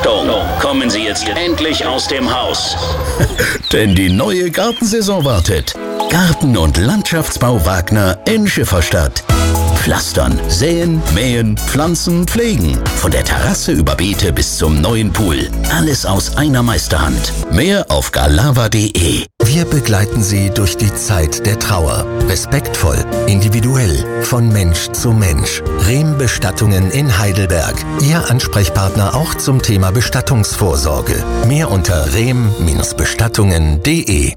Achtung, kommen Sie jetzt endlich aus dem Haus. Denn die neue Gartensaison wartet. Garten- und Landschaftsbau Wagner in Schifferstadt. Pflastern, säen, mähen, pflanzen, pflegen. Von der Terrasse über Beete bis zum neuen Pool. Alles aus einer Meisterhand. Mehr auf galava.de. Wir begleiten Sie durch die Zeit der Trauer. Respektvoll, individuell, von Mensch zu Mensch. Rehm Bestattungen in Heidelberg. Ihr Ansprechpartner auch zum Thema Bestattungsvorsorge. Mehr unter rehm-bestattungen.de.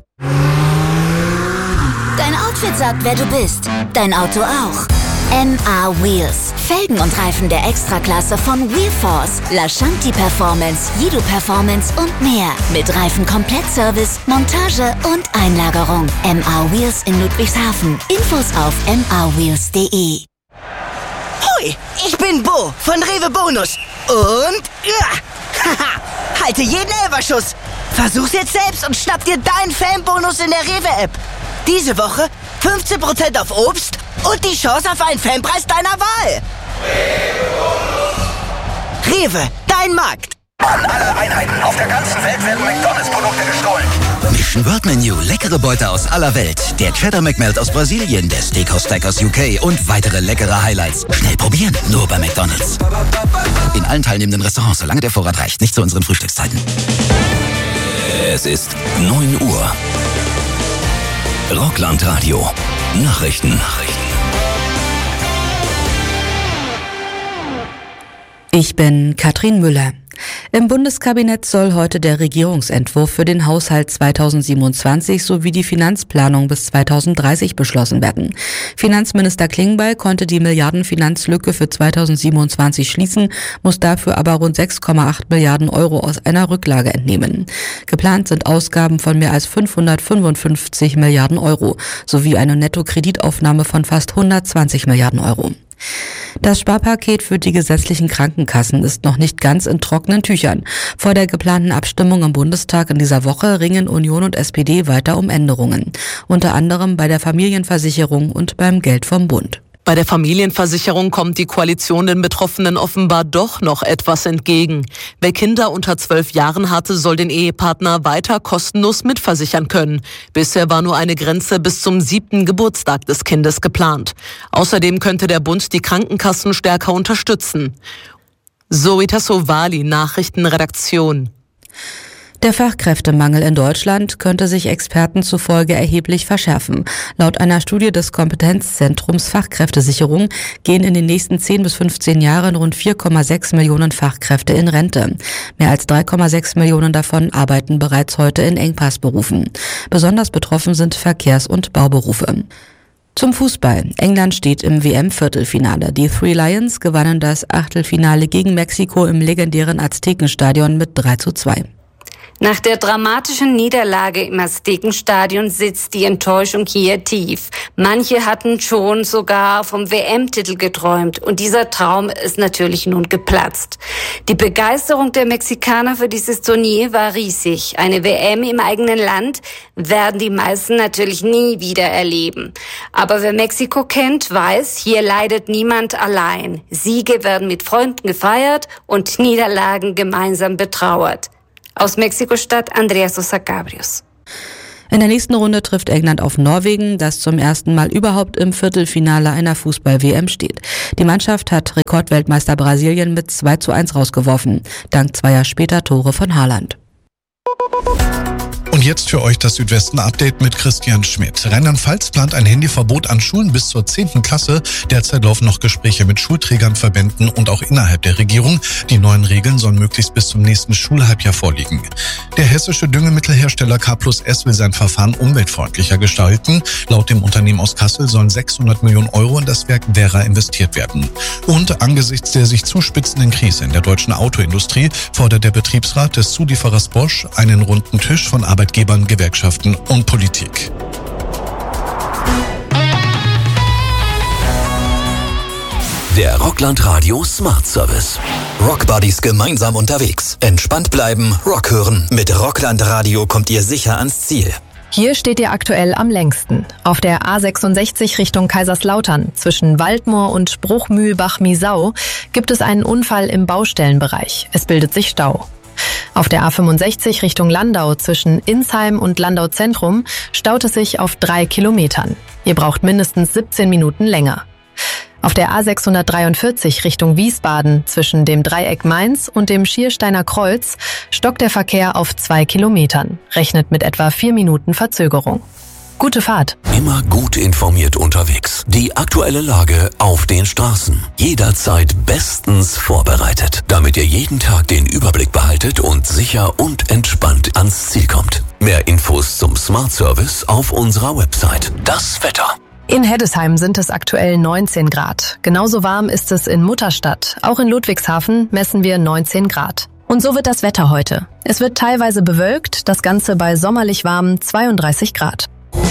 Dein Outfit sagt, wer du bist. Dein Auto auch. MA Wheels. Felgen und Reifen der Extraklasse von Wheelforce, Lashanti Performance, Yidu Performance und mehr. Mit Reifenkomplettservice, Montage und Einlagerung. MA Wheels in Ludwigshafen. Infos auf mawheels.de. Hoi, ich bin Bo von Rewe Bonus. Und halte jeden Elferschuss. Versuch's jetzt selbst und schnapp dir deinen Fanbonus in der Rewe-App. Diese Woche 15% auf Obst und die Chance auf einen Fanpreis deiner Wahl. Rewe, dein Markt. An alle Einheiten auf der ganzen Welt werden McDonalds-Produkte gestohlen. Mission World Menu, leckere Beute aus aller Welt. Der Cheddar McMelt aus Brasilien, der Steakhouse Stack aus UK und weitere leckere Highlights. Schnell probieren, nur bei McDonalds. In allen teilnehmenden Restaurants, solange der Vorrat reicht, nicht zu unseren Frühstückszeiten. Es ist 9 Uhr. Rockland-Radio. Nachrichten. Ich bin Katrin Müller. Im Bundeskabinett soll heute der Regierungsentwurf für den Haushalt 2027 sowie die Finanzplanung bis 2030 beschlossen werden. Finanzminister Klingbeil konnte die Milliardenfinanzlücke für 2027 schließen, muss dafür aber rund 6,8 Milliarden Euro aus einer Rücklage entnehmen. Geplant sind Ausgaben von mehr als 555 Milliarden Euro sowie eine Nettokreditaufnahme von fast 120 Milliarden Euro. Das Sparpaket für die gesetzlichen Krankenkassen ist noch nicht ganz in trockenen Tüchern. Vor der geplanten Abstimmung im Bundestag in dieser Woche ringen Union und SPD weiter um Änderungen. Unter anderem bei der Familienversicherung und beim Geld vom Bund. Bei der Familienversicherung kommt die Koalition den Betroffenen offenbar doch noch etwas entgegen. Wer Kinder unter 12 Jahren hatte, soll den Ehepartner weiter kostenlos mitversichern können. Bisher war nur eine Grenze bis zum 7. Geburtstag des Kindes geplant. Außerdem könnte der Bund die Krankenkassen stärker unterstützen. Zoe Tassovali, Nachrichtenredaktion. Der Fachkräftemangel in Deutschland könnte sich Experten zufolge erheblich verschärfen. Laut einer Studie des Kompetenzzentrums Fachkräftesicherung gehen in den nächsten 10 bis 15 Jahren rund 4,6 Millionen Fachkräfte in Rente. Mehr als 3,6 Millionen davon arbeiten bereits heute in Engpassberufen. Besonders betroffen sind Verkehrs- und Bauberufe. Zum Fußball. England steht im WM-Viertelfinale. Die Three Lions gewannen das Achtelfinale gegen Mexiko im legendären Aztekenstadion mit 3:2. Nach der dramatischen Niederlage im Aztekenstadion sitzt die Enttäuschung hier tief. Manche hatten schon sogar vom WM-Titel geträumt und dieser Traum ist natürlich nun geplatzt. Die Begeisterung der Mexikaner für dieses Turnier war riesig. Eine WM im eigenen Land werden die meisten natürlich nie wieder erleben. Aber wer Mexiko kennt, weiß, hier leidet niemand allein. Siege werden mit Freunden gefeiert und Niederlagen gemeinsam betrauert. Aus Mexiko-Stadt Andrea Sosa Cabrios. In der nächsten Runde trifft England auf Norwegen, das zum ersten Mal überhaupt im Viertelfinale einer Fußball-WM steht. Die Mannschaft hat Rekordweltmeister Brasilien mit 2:1 rausgeworfen, dank 2 Jahre später Tore von Haaland. Und jetzt für euch das Südwesten-Update mit Christian Schmidt. Rheinland-Pfalz plant ein Handyverbot an Schulen bis zur 10. Klasse. Derzeit laufen noch Gespräche mit Schulträgern, Verbänden und auch innerhalb der Regierung. Die neuen Regeln sollen möglichst bis zum nächsten Schulhalbjahr vorliegen. Der hessische Düngemittelhersteller K+S will sein Verfahren umweltfreundlicher gestalten. Laut dem Unternehmen aus Kassel sollen 600 Millionen Euro in das Werk Werra investiert werden. Und angesichts der sich zuspitzenden Krise in der deutschen Autoindustrie fordert der Betriebsrat des Zulieferers Bosch einen runden Tisch von Arbeitgebern, Gewerkschaften und Politik. Der Rockland Radio Smart Service. Rockbuddies gemeinsam unterwegs. Entspannt bleiben, Rock hören. Mit Rockland Radio kommt ihr sicher ans Ziel. Hier steht ihr aktuell am längsten. Auf der A66 Richtung Kaiserslautern zwischen Waldmoor und Bruchmühlbach-Miesau gibt es einen Unfall im Baustellenbereich. Es bildet sich Stau. Auf der A65 Richtung Landau zwischen Insheim und Landau Zentrum staut es sich auf 3 Kilometern. Ihr braucht mindestens 17 Minuten länger. Auf der A643 Richtung Wiesbaden zwischen dem Dreieck Mainz und dem Schiersteiner Kreuz stockt der Verkehr auf 2 Kilometern, rechnet mit etwa 4 Minuten Verzögerung. Gute Fahrt. Immer gut informiert unterwegs. Die aktuelle Lage auf den Straßen. Jederzeit bestens vorbereitet, damit ihr jeden Tag den Überblick behaltet und sicher und entspannt ans Ziel kommt. Mehr Infos zum Smart Service auf unserer Website. Das Wetter. In Heddesheim sind es aktuell 19 Grad. Genauso warm ist es in Mutterstadt. Auch in Ludwigshafen messen wir 19 Grad. Und so wird das Wetter heute. Es wird teilweise bewölkt, das Ganze bei sommerlich warmen 32 Grad.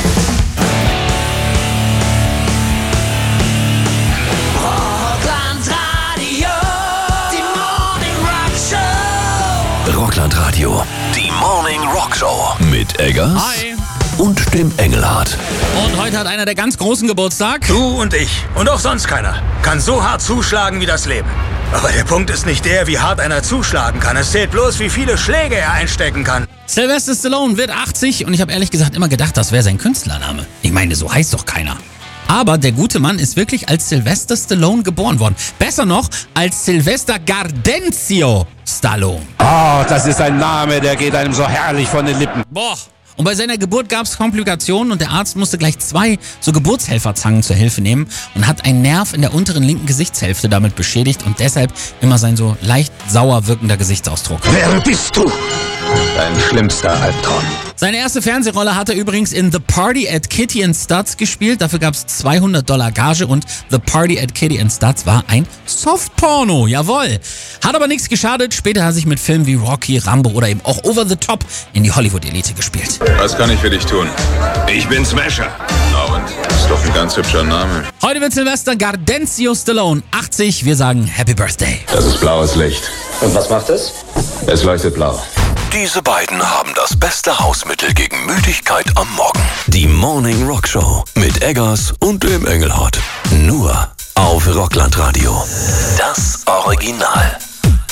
Rocklandradio, die Morning Rock Show mit Eggers und dem Engelhardt. Und heute hat einer der ganz Großen Geburtstag. Du und ich und auch sonst keiner kann so hart zuschlagen wie das Leben. Aber der Punkt ist nicht der, wie hart einer zuschlagen kann. Es zählt bloß, wie viele Schläge er einstecken kann. Sylvester Stallone wird 80 und ich habe ehrlich gesagt immer gedacht, das wäre sein Künstlername. Ich meine, so heißt doch keiner. Aber der gute Mann ist wirklich als Sylvester Stallone geboren worden. Besser noch, als Sylvester Gardenzio Stallone. Oh, das ist ein Name, der geht einem so herrlich von den Lippen. Boah. Und bei seiner Geburt gab es Komplikationen und der Arzt musste gleich 2 so Geburtshelferzangen zur Hilfe nehmen und hat einen Nerv in der unteren linken Gesichtshälfte damit beschädigt und deshalb immer sein so leicht sauer wirkender Gesichtsausdruck. Wer bist du? Dein schlimmster Albtraum. Seine erste Fernsehrolle hat er übrigens in The Party at Kitty and Studs gespielt. Dafür gab es $200 Gage und The Party at Kitty and Studs war ein Softporno, jawohl. Hat aber nichts geschadet. Später hat er sich mit Filmen wie Rocky, Rambo oder eben auch Over the Top in die Hollywood-Elite gespielt. Was kann ich für dich tun? Ich bin Smasher. Na und? Ist doch ein ganz hübscher Name. Heute wird Sylvester Gardenzio Stallone 80. Wir sagen Happy Birthday. Das ist blaues Licht. Und was macht es? Es leuchtet blau. Diese beiden haben das beste Hausmittel gegen Müdigkeit am Morgen. Die Morning Rock Show mit Eggers und dem Engelhardt. Nur auf Rocklandradio. Das Original.